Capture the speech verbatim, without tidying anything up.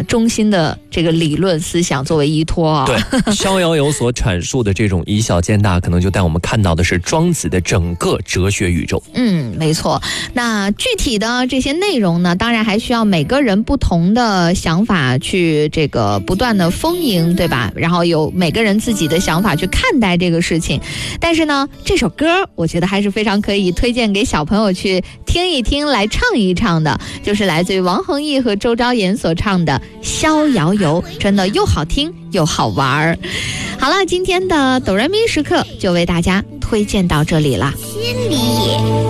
啊中心的这个理论思想作为依托啊。 对，逍遥游所阐述的这种以小见大，可能就带我们看到的是庄子的整个哲学宇宙。 嗯，没错。那具体的这些内容呢，当然还需要每个人不同的想法去这个不断的丰盈，对吧？然后有每个人自己的想法去看待这个事情。但是呢，这首歌我觉得还是非常可以推荐给小朋友去听一听，来唱一唱的，就是来自于王弘毅和周昭妍所唱的《逍遥游》，真的又好听又好玩。好了，今天的哆来咪时刻就为大家推荐到这里了。 心里